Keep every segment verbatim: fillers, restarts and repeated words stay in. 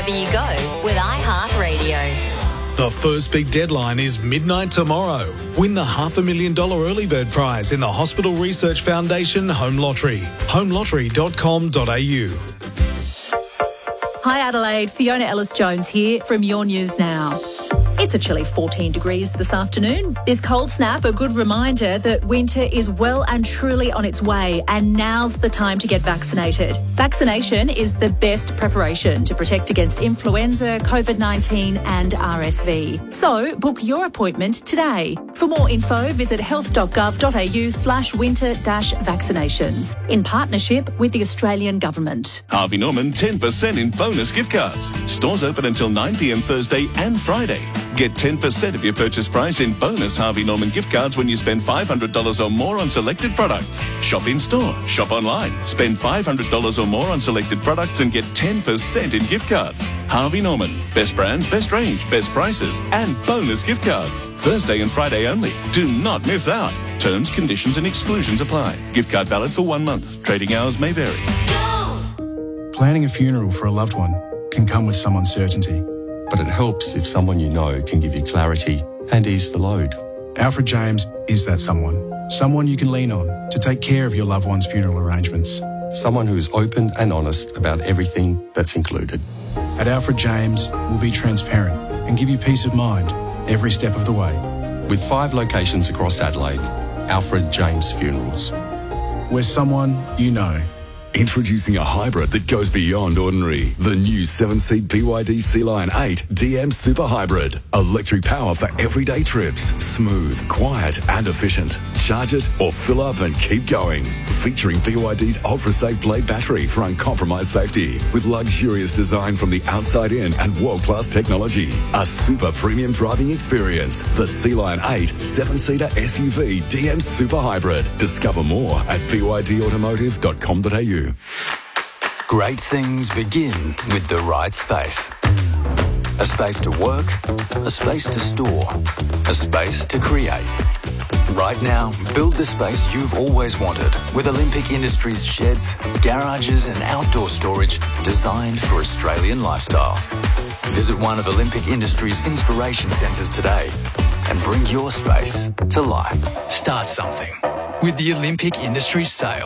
Wherever you go with iHeartRadio. The first big deadline is midnight tomorrow. Win the half a million dollar early bird prize in the Hospital Research Foundation Home Lottery. home lottery dot com dot a u. Hi Adelaide, Fiona Ellis-Jones here from Your News Now. It's a chilly fourteen degrees this afternoon. This cold snap, a good reminder that winter is well and truly on its way, and now's the time to get vaccinated. Vaccination is the best preparation to protect against influenza, COVID nineteen and R S V. So book your appointment today. For more info, visit health dot gov dot a u slash winter dash vaccinations in partnership with the Australian Government. Harvey Norman ten percent in bonus gift cards. Stores open until nine p m Thursday and Friday. Get ten percent of your purchase price in bonus Harvey Norman gift cards when you spend five hundred dollars or more on selected products. Shop in store, shop online. Spend five hundred dollars or more on selected products and get ten percent in gift cards. Harvey Norman. Best brands, best range, best prices and bonus gift cards. Thursday and Friday only. Do not miss out. Terms, conditions and exclusions apply. Gift card valid for one month. Trading hours may vary. Planning a funeral for a loved one can come with some uncertainty. But it helps if someone you know can give you clarity and ease the load. Alfred James is that someone. Someone you can lean on to take care of your loved one's funeral arrangements. Someone who is open and honest about everything that's included. At Alfred James, we'll be transparent and give you peace of mind every step of the way. With five locations across Adelaide, Alfred James Funerals. We're someone you know. Introducing a hybrid that goes beyond ordinary. The new seven-seat B Y D Sea Lion eight D M Super Hybrid. Electric power for everyday trips. Smooth, quiet and efficient. Charge it or fill up and keep going. Featuring B Y D's ultra-safe blade battery for uncompromised safety. With luxurious design from the outside in and world-class technology. A super premium driving experience. The Sea Lion eight seven-seater S U V D M Super Hybrid. Discover more at b y d automotive dot com dot a u. Great things begin with the right space. A space to work, a space to store, a space to create. Right now, build the space you've always wanted with Olympic Industries sheds, garages and outdoor storage designed for Australian lifestyles. Visit one of Olympic Industries' inspiration centres today and bring your space to life. Start something with the Olympic Industries sale.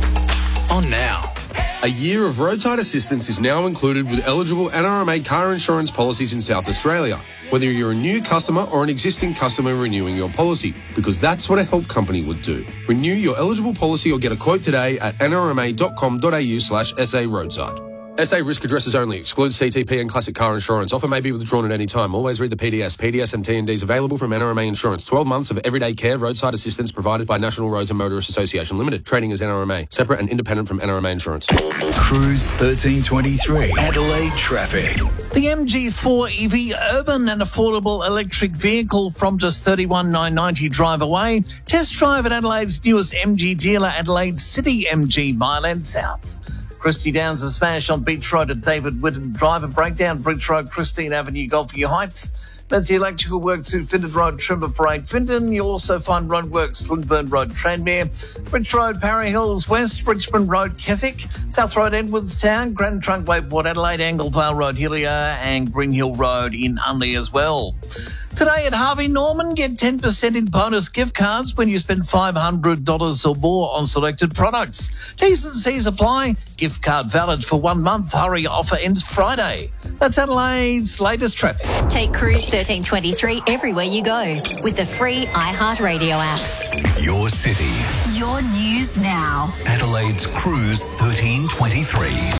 On now. A year of roadside assistance is now included with eligible N R M A car insurance policies in South Australia, whether you're a new customer or an existing customer renewing your policy, because that's what a help company would do. Renew your eligible policy or get a quote today at n r m a dot com dot a u slash s a roadside. S A risk addresses only. Excludes C T P and classic car insurance. Offer may be withdrawn at any time. Always read the P D S. P D S and T and Ds available from N R M A Insurance. twelve months of everyday care roadside assistance provided by National Roads and Motorists Association Limited. Trading as N R M A. Separate and independent from N R M A Insurance. Cruise thirteen twenty-three. Adelaide traffic. The M G four E V urban and affordable electric vehicle from just thirty-one thousand nine hundred ninety drive away. Test drive at Adelaide's newest M G dealer, Adelaide City M G, Myland South. Christie Downs, a smash on Beach Road at David Whitten Drive, a breakdown, Bridge Road, Christine Avenue, Golfview Heights. That's the electrical works to Findon Road, Trimber Parade, Findon. You'll also find roadworks, Lindburn Road, Tranmere, Bridge Road, Parry Hills West, Bridgeman Road, Keswick, South Road, Edwardstown, Grand Trunkway, Port Adelaide, Anglevale Road, Hillier, and Green Hill Road in Unley as well. Today at Harvey Norman, get ten percent in bonus gift cards when you spend five hundred dollars or more on selected products. T's and C's apply. Gift card valid for one month. Hurry, offer ends Friday. That's Adelaide's latest traffic. Take Cruise thirteen twenty-three everywhere you go with the free iHeartRadio app. Your city. Your news now. Adelaide's Cruise thirteen twenty-three.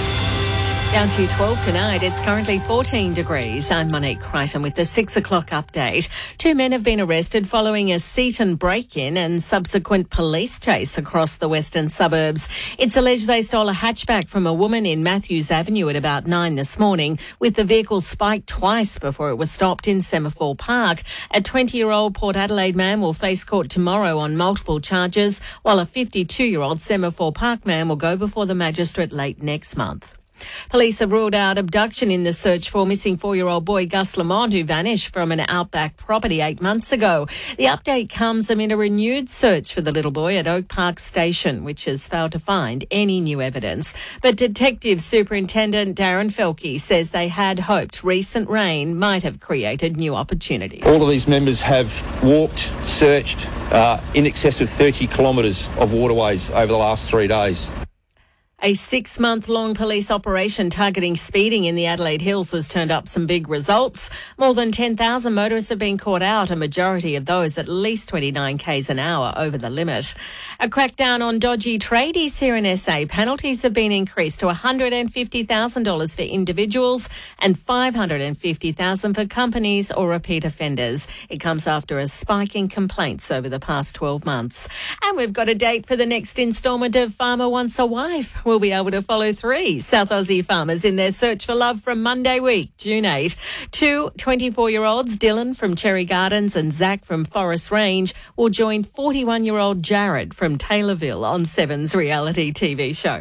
Down to twelve tonight. It's currently fourteen degrees. I'm Monique Crichton with the six o'clock update. Two men have been arrested following a Seaton break-in and subsequent police chase across the western suburbs. It's alleged they stole a hatchback from a woman in Matthews Avenue at about nine this morning, with the vehicle spiked twice before it was stopped in Semaphore Park. A twenty-year-old Port Adelaide man will face court tomorrow on multiple charges, while a fifty-two-year-old Semaphore Park man will go before the magistrate late next month. Police have ruled out abduction in the search for missing four-year-old boy Gus Lamont, who vanished from an outback property eight months ago. The update comes amid a renewed search for the little boy at Oak Park Station, which has failed to find any new evidence. But Detective Superintendent Darren Felke says they had hoped recent rain might have created new opportunities. All of these members have walked, searched uh, in excess of thirty kilometres of waterways over the last three days. A six-month-long police operation targeting speeding in the Adelaide Hills has turned up some big results. More than ten thousand motorists have been caught out, a majority of those at least twenty-nine kays an hour over the limit. A crackdown on dodgy tradies here in S A. Penalties have been increased to one hundred fifty thousand dollars for individuals and five hundred fifty thousand dollars for companies or repeat offenders. It comes after a spike in complaints over the past twelve months. And we've got a date for the next instalment of Farmer Wants a Wife. We'll be able to follow three South Aussie farmers in their search for love from Monday week, June eighth. Two twenty-four-year-olds, Dylan from Cherry Gardens and Zach from Forest Range, will join forty-one-year-old Jared from Taylorville on Seven's reality T V show.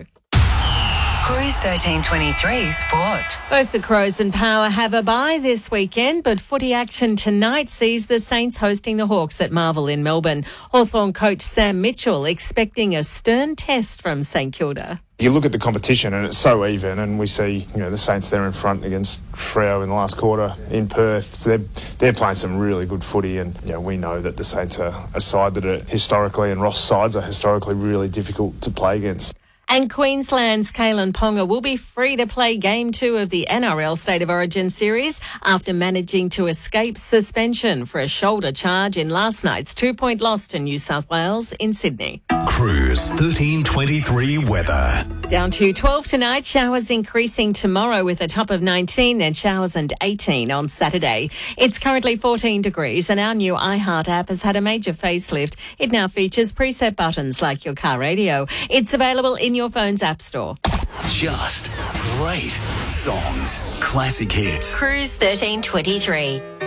Cruise thirteen twenty-three Sport. Both the Crows and Power have a bye this weekend, but footy action tonight sees the Saints hosting the Hawks at Marvel in Melbourne. Hawthorn coach Sam Mitchell expecting a stern test from St Kilda. You look at the competition and it's so even, and we see, you know, the Saints there in front against Freo in the last quarter in Perth. So they're, they're playing some really good footy, and you know, we know that the Saints are a side that are historically, and Ross sides are historically really difficult to play against. And Queensland's Kalen Ponga will be free to play Game two of the N R L State of Origin series after managing to escape suspension for a shoulder charge in last night's two-point loss to New South Wales in Sydney. Cruise thirteen twenty-three weather. Down to twelve tonight, showers increasing tomorrow with a top of nineteen, then showers and eighteen on Saturday. It's currently fourteen degrees, and our new iHeart app has had a major facelift. It now features preset buttons like your car radio. It's available in your phone's app store. Just great songs. Classic hits. Cruise thirteen twenty-three.